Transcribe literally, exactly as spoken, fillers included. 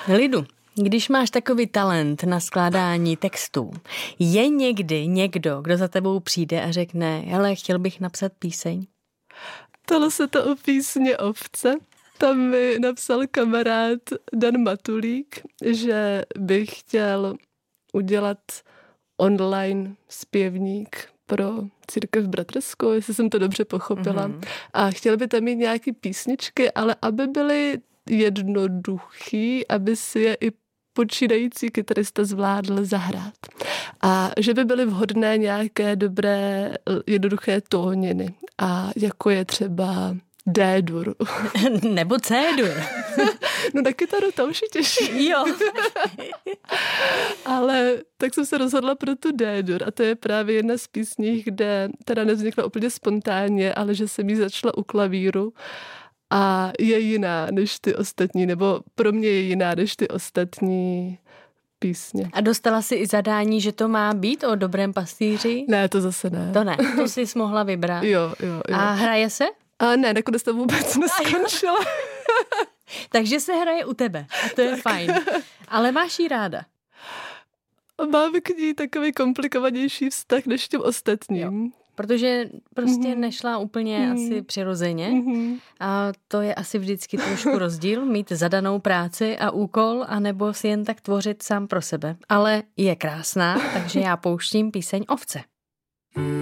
Lidu, když máš takový talent na skládání textů, je někdy někdo, kdo za tebou přijde a řekne, hele, chtěl bych napsat píseň? Ptalo se to o písně Ovce. Tam mi napsal kamarád Dan Matulík, že bych chtěl udělat online zpěvník pro církev bratrskou, jestli jsem to dobře pochopila. Mm-hmm. A chtěl by tam mít nějaký písničky, ale aby byly jednoduchý, aby si je i počínající kytarista zvládl zahrát. A že by byly vhodné nějaké dobré, jednoduché tóniny. A jako je třeba D-dur. Nebo C-dur. No na kytaru to už je těžší. Jo. Ale tak jsem se rozhodla pro tu D-dur a to je právě jedna z písní, kde teda nevznikla úplně spontánně, ale že jsem jí začala u klavíru a je jiná než ty ostatní, nebo pro mě je jiná než ty ostatní písně. A dostala jsi i zadání, že to má být o dobrém pastýři? Ne, to zase ne. To ne, to jsi mohla vybrat. Jo, jo, jo. A hraje se? A ne, nakonec to vůbec neskončilo. Takže se hraje u tebe a to je tak fajn. Ale máš jí ráda? Mám k ní takový komplikovanější vztah než těm ostatním. Jo. Protože prostě mm-hmm. nešla úplně mm-hmm. asi přirozeně mm-hmm. a to je asi vždycky trošku rozdíl, mít zadanou práci a úkol, anebo si jen tak tvořit sám pro sebe. Ale je krásná, takže já pouštím píseň Ovce.